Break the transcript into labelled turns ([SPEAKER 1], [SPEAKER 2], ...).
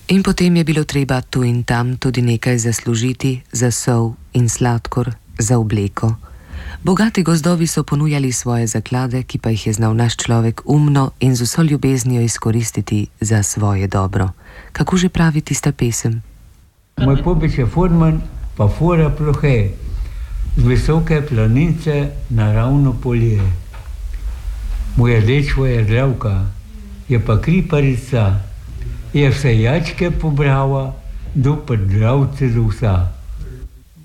[SPEAKER 1] In potem je bilo treba tu in tam tudi nekaj zaslužiti za sol in sladkor, za obleko. Bogati gozdovi so ponujali svoje zaklade, ki pa jih je znal naš človek umno in z vso ljubeznijo izkoristiti za svoje dobro. Kako že pravi tista pesem?
[SPEAKER 2] Moj pobič je furman, pa fura plohe, z visoke planince naravno polje. Moja dečva je zdravka, je pa kriparica, je vse jačke pobrala, do podravce do vsa.